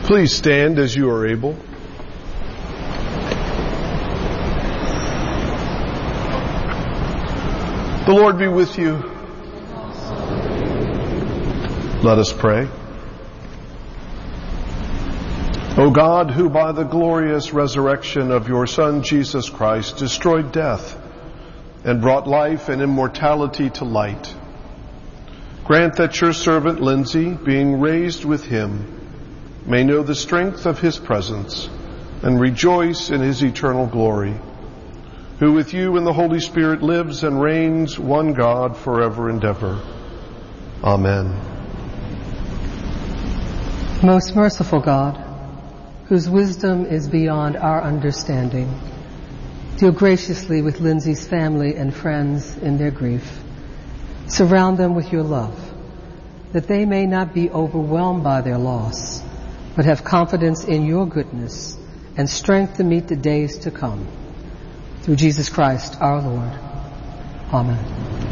Please stand as you are able. The Lord be with you. Let us pray. O God, who by the glorious resurrection of your Son Jesus Christ destroyed death and brought life and immortality to light, grant that your servant Lindsay, being raised with him, may know the strength of his presence and rejoice in his eternal glory, who with you in the Holy Spirit lives and reigns one God forever and ever. Amen. Most merciful God, whose wisdom is beyond our understanding, deal graciously with Lindsay's family and friends in their grief. Surround them with your love, that they may not be overwhelmed by their loss, but have confidence in your goodness and strength to meet the days to come. Through Jesus Christ our Lord. Amen.